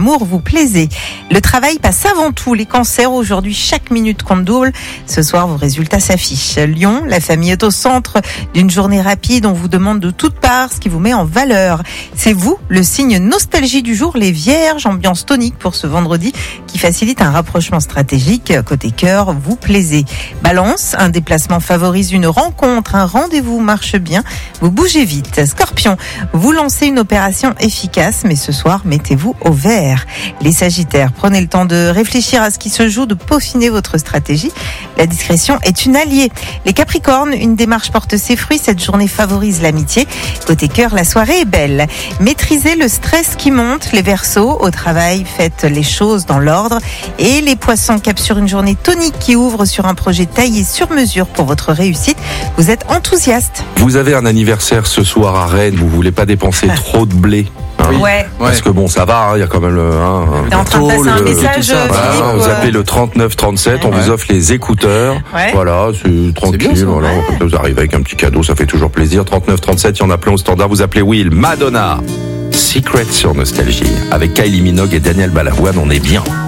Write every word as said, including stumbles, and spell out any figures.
l'amour, vous plaisez. Le travail passe avant tout. Les cancers, aujourd'hui, chaque minute compte double. Ce soir, vos résultats s'affichent. Lion, la famille est au centre d'une journée rapide. On vous demande de toutes parts ce qui vous met en valeur. C'est vous, le signe nostalgie du jour, les vierges, ambiance tonique pour ce vendredi qui facilite un rapprochement stratégique. Côté cœur, vous plaisez. Balance, un déplacement favorise une rencontre, un rendez-vous marche bien. Vous bougez vite. Scorpion, vous lancez une opération efficace, mais ce soir, mettez-vous au vert. Les Sagittaires, prenez le temps de réfléchir à ce qui se joue, de peaufiner votre stratégie. La discrétion est une alliée. Les Capricornes, une démarche porte ses fruits. Cette journée favorise l'amitié. Côté cœur, la soirée est belle. Maîtrisez le stress qui monte. Les Verseaux, au travail, faites les choses dans l'ordre. Et les Poissons, cap sur une journée tonique qui ouvre sur un projet taillé sur mesure pour votre réussite. Vous êtes enthousiaste. Vous avez un anniversaire ce soir à Rennes, vous voulez pas dépenser trop de blé. Hein, ouais. Parce que bon, ça va, il hein, y a quand même le. Hein, T'es en train de passer un le, message, ça, Philippe, voilà, vous quoi. appelez le trente-neuf trente-sept, ouais. on vous offre les écouteurs. Ouais. Voilà, c'est tranquille. C'est bien, ça, voilà, ouais. vous arrivez avec un petit cadeau, ça fait toujours plaisir. trente-neuf trente-sept, il y en a plein au standard. Vous appelez Will, Madonna, Secret sur Nostalgie. Avec Kylie Minogue et Daniel Balavoine, on est bien.